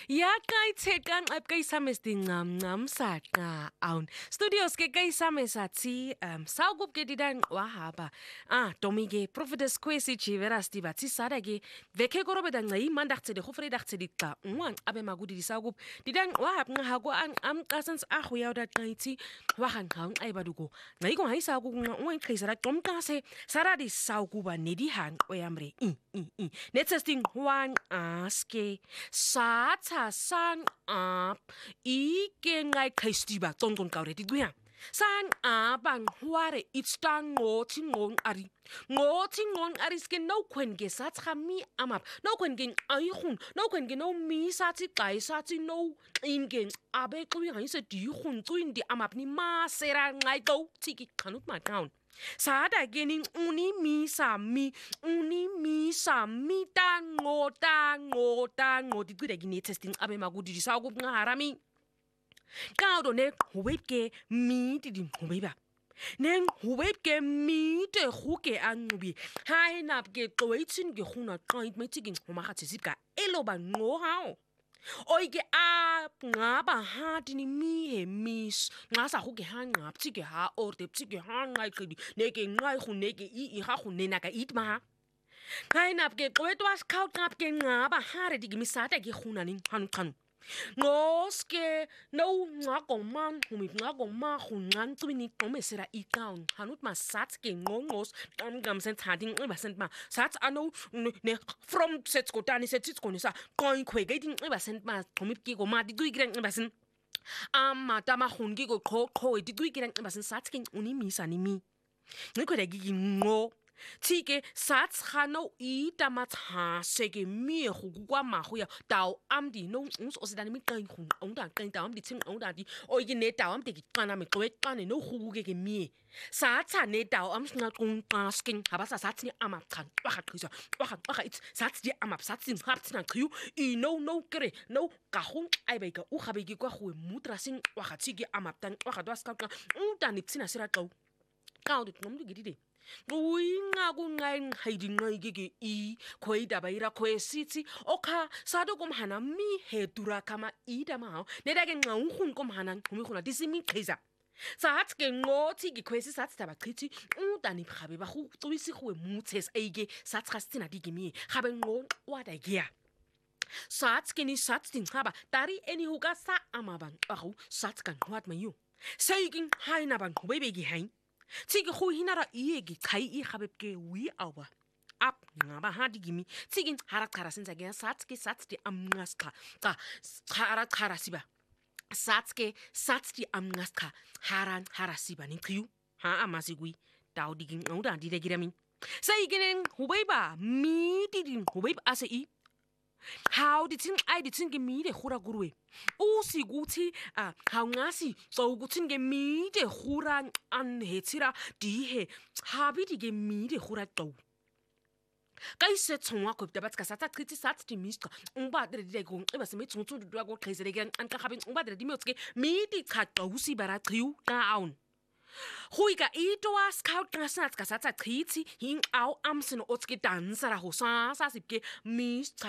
Ya kaithe kanqeb kayisame sidingcamncam saqa awn. Studios ke kayisame sathi sawukup ke didan wahaba. Domi ke Prophetess Kwesi Chivera Stiva tsada ke veke korobe dan ngai mandachtse de khofre dachtse diqa. Ngwan abe magudi di sawukup didan wahab nga go am qasans agu yawda qaiti wahan qaun aibadugo. Ngai ko hai sawukup ngwan qisara tomkase saradi sawukuba nedi han oyamre. Netsesting one aske Satha sang up ike ngai kaistiba tonton kaureti duya. Sang abang huare itstang ngoting ari ske no kwen ge satha mi amap no kwen gen aihun no kwen gen no mi sati kai sati no ingen abe kwi hai se di hun tuin di amap ni ma sera ngai go tiki kanut ma down. Sada gening uni mi tango di gure gini testing abe magudi di sago nga harami kaudo ne huweke mi di huweba neng huweke mi te huke anubi hai nap ge toitin ge huna kaint metigin huma khatsipka eloba ngo hao oige a ngaba hadini mi he mis ngasa huke hanga ptike ha orte ptike hanga kidi neke ngai khuneke I ha khunena ka itma kainap ke kwetwas kaut kap ke ngaba hare digi misata ke khunani han ngoske no ngakoma humi ngakoma khungan twini komesera ikaun hanut ma sat ke ngongos gam sen hading ba sent ma sat ano ne from sets ko tani sets ko ni sa koin khwege ding ba sent ma komip ke ko ma di duigren ba sen amata ma khungi ko kho di duigren ba sen sat ke uni misa ni mi ngiko da gi ngo Tike sats khano ita matha sege mi khugwa mahuya taw amdi no uns osidani mi kan khun onda kan taw amdi tin onda di oige ne taw amdi kana me kwet kana no khuge ke mi satsa ne taw am sna kun pasking habasa satni amapkan waxa khisa waxa it satsi amap satsi haptina khiu I no kre no ka hun ai ba ka u khabe ki kwa khu mutra sing waxa tigi amap tan waxa dwaska onda ni tsina sira taw ka udu ngomdu gidide Uinga kungain hiding gigi koi dabaira koi city oka sado komhana mi hedura kama ida mao nedage ngahun komhana kumikuna disimi khiza Sat ke ngoti gi kwesi sat taba khiti udani khabe ba khu tuisi khu mutses ege sat khastina digimi khabe ngo wada gia Sat ke ni sat tin khaba tari eni huga sa amabang ahu sat kan wat mayu Saygin haina bang bebegi hain Tigi khu hinara iegi kai I khabebke wi awa ap ngaba hadigimi tigin harat kharasinza gen satke satdi amngaska ka harat kharasiba satke amngaska haran harasiba ni khiu ha amasigui tawdigin ngauda didegirami sayginen hubeba mi didin hubeba asai How did I didn't give me the hura gurue? Usi guti how ngasi so gutin ge me the huran an hetira dihe habiti ge me the hura to. Kai set son wa kopta bat kasata kriti sat di miska umba de go e bas me tuntu do go khaisere gen an ka habin umba de di motske me di khatta usi bara triu na aun. Huiga itoa scout kasat kasata kriti hin au amsen otske dansara ho sa sipke mis